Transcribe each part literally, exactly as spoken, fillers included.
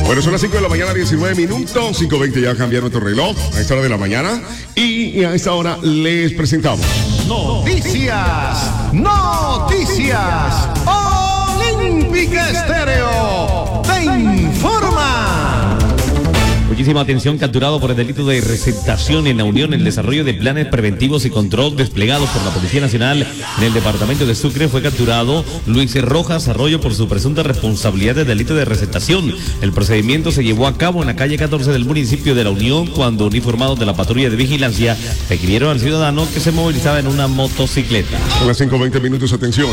Bueno, son las cinco de la mañana, diecinueve minutos, cinco veinte ya cambiar nuestro reloj a esta hora de la mañana. Y a esta hora les presentamos Noticias, Noticias, Olímpica Estéreo, te informa. Muchísima atención, capturado por el delito de receptación en la Unión, el desarrollo de planes preventivos y control desplegados por la Policía Nacional en el departamento de Sucre. Fue capturado Luis Rojas Arroyo por su presunta responsabilidad de delito de receptación. El procedimiento se llevó a cabo en la calle catorce del municipio de la Unión, cuando uniformados de la patrulla de vigilancia requirieron al ciudadano que se movilizaba en una motocicleta. Son las cinco veinte minutos, atención.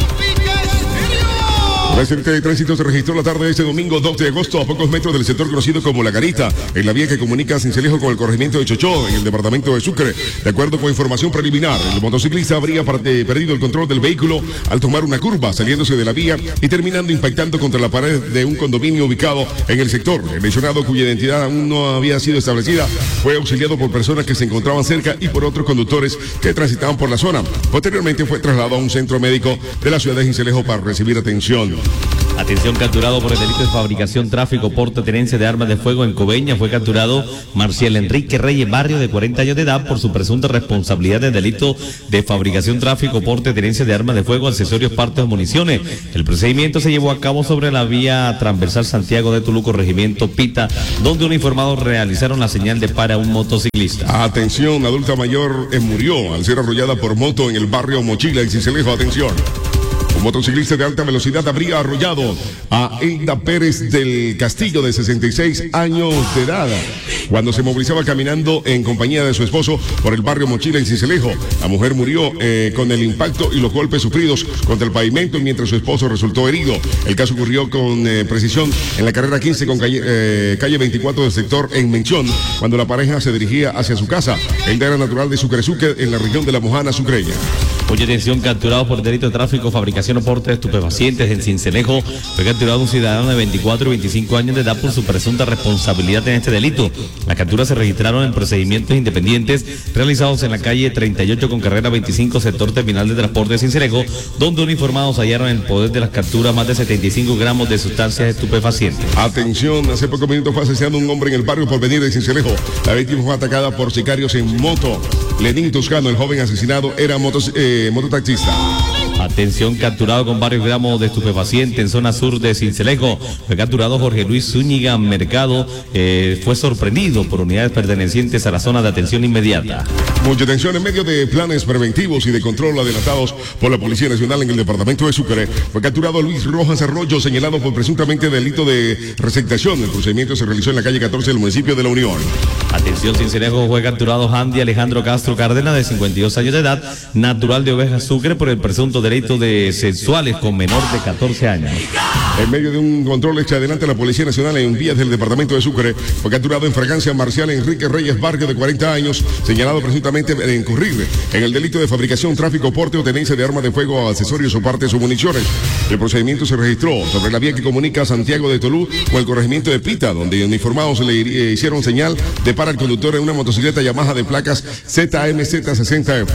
El accidente de tránsito se registró la tarde de este domingo dos de agosto a pocos metros del sector conocido como La Garita, en la vía que comunica Sincelejo con el corregimiento de Chochó, en el departamento de Sucre. De acuerdo con información preliminar, el motociclista habría perdido el control del vehículo al tomar una curva, saliéndose de la vía y terminando impactando contra la pared de un condominio ubicado en el sector. El mencionado, cuya identidad aún no había sido establecida, fue auxiliado por personas que se encontraban cerca y por otros conductores que transitaban por la zona. Posteriormente fue trasladado a un centro médico de la ciudad de Sincelejo para recibir atención. Atención, capturado por el delito de fabricación, tráfico, porte, tenencia de armas de fuego en Coveñas. Fue capturado Marcial Enrique Reyes Barrio, de cuarenta años de edad, por su presunta responsabilidad del delito de fabricación, tráfico, porte, tenencia de armas de fuego, accesorios, partes o municiones. El procedimiento se llevó a cabo sobre la vía transversal Santiago de Tuluco, regimiento Pita, donde uniformados realizaron la señal de para un motociclista. Atención, adulta mayor eh, murió al ser arrollada por moto en el barrio Mochila, en Sincelejo. Atención. Un motociclista de alta velocidad habría arrollado a Hilda Pérez del Castillo, de sesenta y seis años de edad, cuando se movilizaba caminando en compañía de su esposo por el barrio Mochila, en Sincelejo. La mujer murió eh, con el impacto y los golpes sufridos contra el pavimento, mientras su esposo resultó herido. El caso ocurrió con eh, precisión en la carrera quince con calle, eh, calle veinticuatro del sector en Menchón, cuando la pareja se dirigía hacia su casa. Hilda era natural de Sucre, en la región de La Mojana sucreña. Mucha atención, capturado por delito de tráfico, fabricación o porte de estupefacientes en Sincelejo. Fue capturado un ciudadano de veinticuatro y veinticinco años de edad por su presunta responsabilidad en este delito. Las capturas se registraron en procedimientos independientes realizados en la calle treinta y ocho con carrera veinticinco, sector terminal de transporte de Sincelejo, donde uniformados hallaron en el poder de las capturas más de setenta y cinco gramos de sustancias estupefacientes. Atención, hace pocos minutos fue asesinado un hombre en el barrio Porvenir de Sincelejo. La víctima fue atacada por sicarios en moto. Lenín Toscano, el joven asesinado, era motos, eh, mototaxista. Atención, capturado con varios gramos de estupefaciente en zona sur de Sincelejo. Fue capturado Jorge Luis Zúñiga Mercado. Eh, fue sorprendido por unidades pertenecientes a la zona de atención inmediata. Mucha atención, en medio de planes preventivos y de control adelantados por la Policía Nacional en el departamento de Sucre, fue capturado Luis Rojas Arroyo, señalado por presuntamente delito de receptación. El procedimiento se realizó en la calle catorce del municipio de La Unión. Atención, Sincelejo, fue capturado Handy Alejandro Castro Cárdenas, de cincuenta y dos años de edad, natural de Ovejas Sucre, por el presunto delito de sexuales con menor de catorce años. En medio de un control hecho adelante, la Policía Nacional en vías del departamento de Sucre fue capturado en fragancia Marcial Enrique Reyes Barrio, de cuarenta años, señalado presuntamente de incurrir en el delito de fabricación, tráfico, porte o tenencia de armas de fuego, accesorios o partes o municiones. El procedimiento se registró sobre la vía que comunica Santiago de Tolú con el corregimiento de Pita, donde uniformados le hicieron señal de para el conductor en una motocicleta Yamaha de placas Z M Z sesenta F.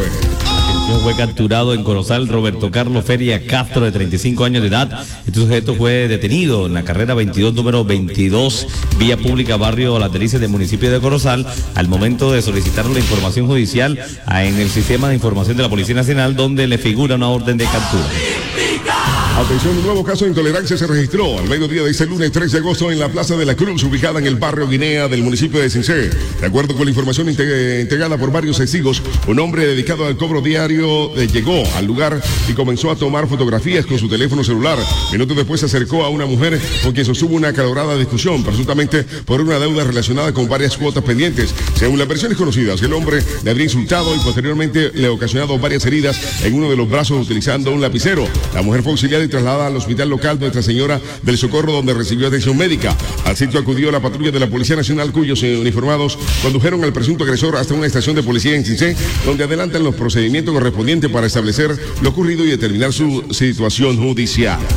Fue capturado en Corozal Roberto Carlos Feria Castro, de treinta y cinco años de edad. Este sujeto fue detenido en la carrera veintidós, número veintidós, vía pública, barrio Las Delicias del municipio de Corozal, al momento de solicitar la información judicial en el sistema de información de la Policía Nacional, donde le figura una orden de captura. Atención, un nuevo caso de intolerancia se registró al mediodía de este lunes tres de agosto en la Plaza de la Cruz, ubicada en el barrio Guinea del municipio de Sincé. De acuerdo con la información entregada por varios testigos, un hombre dedicado al cobro diario llegó al lugar y comenzó a tomar fotografías con su teléfono celular. Minutos después se acercó a una mujer con quien sostuvo una acalorada discusión, presuntamente por una deuda relacionada con varias cuotas pendientes. Según las versiones conocidas, el hombre le habría insultado y posteriormente le ocasionado varias heridas en uno de los brazos utilizando un lapicero. La mujer fue auxiliada y trasladada al hospital local Nuestra Señora del Socorro, donde recibió atención médica. Al sitio acudió la patrulla de la Policía Nacional, cuyos uniformados condujeron al presunto agresor hasta una estación de policía en Sincé, donde adelantan los procedimientos correspondientes para establecer lo ocurrido y determinar su situación judicial.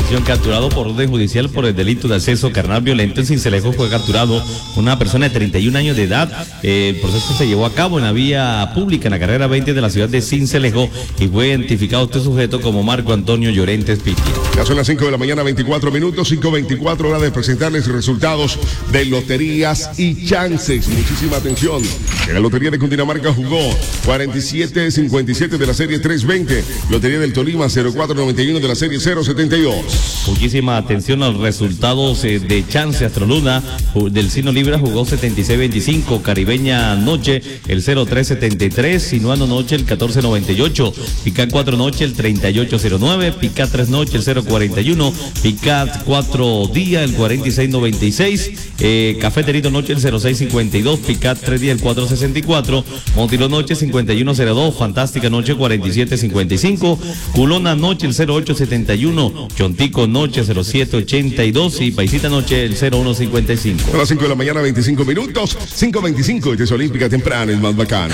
atención, capturado por orden judicial por el delito de acceso carnal violento en Sincelejo. Fue capturado una persona de treinta y un años de edad. Eh, el proceso se llevó a cabo en la vía pública en la carrera veinte de la ciudad de Sincelejo y fue identificado este sujeto como Marco Antonio Llorentes Pitti. Ya son las cinco de la mañana, veinticuatro minutos, cinco veinticuatro, hora de presentarles resultados de loterías y chances. Muchísima atención. En la Lotería de Cundinamarca jugó cuarenta y siete cincuenta y siete de la serie trescientos veinte. Lotería del Tolima cero cuatro noventa y uno de la serie cero setenta y dos. Muchísima atención a los resultados eh, de chance. Astroluna del Sino Libra jugó setenta y seis veinticinco. Caribeña Noche el cero tres setenta y tres. Sinuano Noche el catorce noventa y ocho. Picat cuatro Noche el treinta y ocho cero nueve. Picat tres Noche el cero cuarenta y uno. Picat cuatro Día el cuarenta y seis noventa y seis. Eh, Cafeterito Noche el cero seis cincuenta y dos. Picat tres Día el cuatro sesenta y cuatro. Montilo Noche cincuenta y uno cero dos. Fantástica Noche cuarenta y siete cincuenta y cinco. Culona Noche el cero ocho setenta y uno. Chontico Noche cero siete ochenta y dos. Y Paisita Noche el cero uno cincuenta y cinco. A las cinco de la mañana, veinticinco minutos, cinco veinticinco. Este es Olímpica temprana, es más bacano.